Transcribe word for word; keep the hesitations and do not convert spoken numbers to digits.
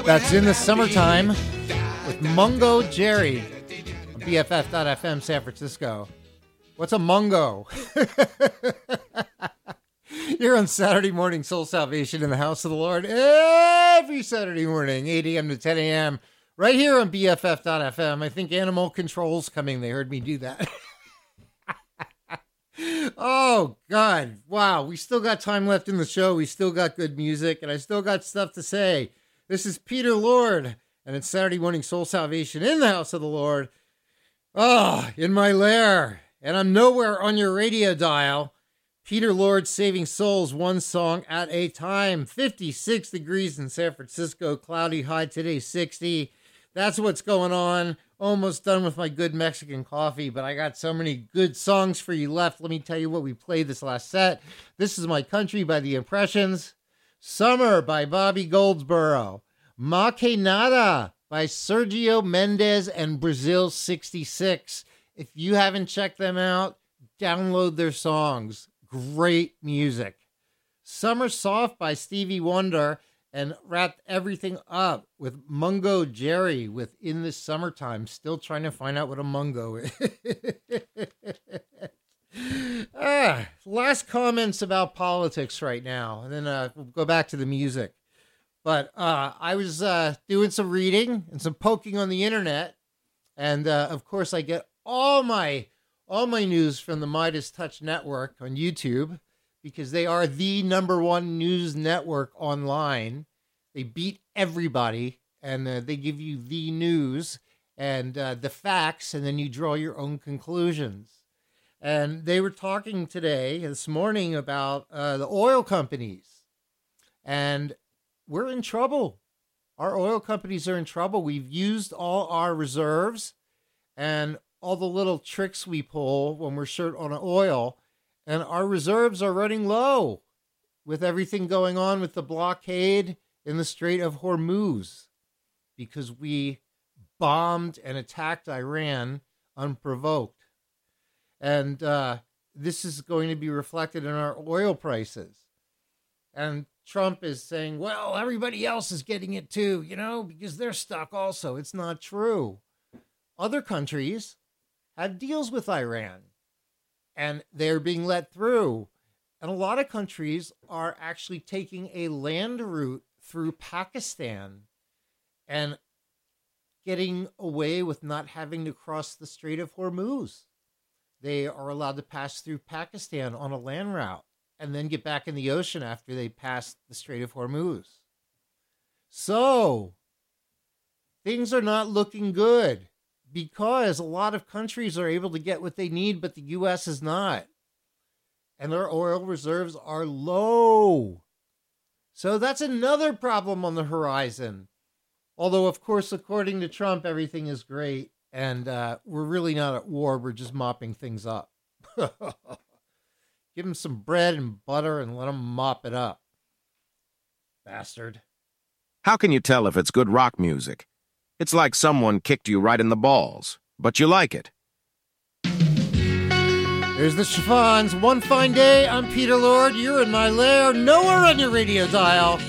That's In the Summertime with Mungo Jerry on B F F dot F M San Francisco. What's a mungo? You're on Saturday Morning Soul Salvation in the House of the Lord every Saturday morning, eight a.m. to ten a.m. right here on B F F dot F M. I think Animal Control's coming. They heard me do that. Oh, God. Wow. We still got time left in the show. We still got good music, and I still got stuff to say. This is Peter Lord, and it's Saturday Morning Soul Salvation in the House of the Lord. Oh, in my lair. And I'm nowhere on your radio dial. Peter Lord saving souls one song at a time. fifty-six degrees in San Francisco. Cloudy, high today sixty. That's what's going on. Almost done with my good Mexican coffee, but I got so many good songs for you left. Let me tell you what we played this last set. This is My Country by The Impressions. Summer by Bobby Goldsboro. Ma Que Nada by Sergio Mendes and Brazil sixty-six. If you haven't checked them out, download their songs. Great music. Summer Soft by Stevie Wonder, and wrapped everything up with Mungo Jerry with In the Summertime. Still trying to find out what a mungo is. ah, last comments about politics right now, and then uh, we'll go back to the music. But uh, I was uh, doing some reading and some poking on the internet, and uh, of course I get all my all my news from the Midas Touch Network on YouTube, because they are the number one news network online. They beat everybody, and uh, they give you the news and uh, the facts, and then you draw your own conclusions. And they were talking today, this morning, about uh, the oil companies. And we're in trouble. Our oil companies are in trouble. We've used all our reserves and all the little tricks we pull when we're short on oil, and our reserves are running low with everything going on with the blockade in the Strait of Hormuz, because we bombed and attacked Iran unprovoked. And uh, this is going to be reflected in our oil prices. And Trump is saying, well, everybody else is getting it too, you know, because they're stuck also. It's not true. Other countries have deals with Iran, and they're being let through. And a lot of countries are actually taking a land route through Pakistan and getting away with not having to cross the Strait of Hormuz. They are allowed to pass through Pakistan on a land route and then get back in the ocean after they pass the Strait of Hormuz. So things are not looking good, because a lot of countries are able to get what they need, but the U S is not. And their oil reserves are low. So that's another problem on the horizon. Although, of course, according to Trump, everything is great. And uh, we're really not at war. We're just mopping things up. Give them some bread and butter and let them mop it up. Bastard. How can you tell if it's good rock music? It's like someone kicked you right in the balls, but you like it. There's the Chiffons. One fine day, I'm Peter Lord. You're in my lair. Nowhere on your radio dial.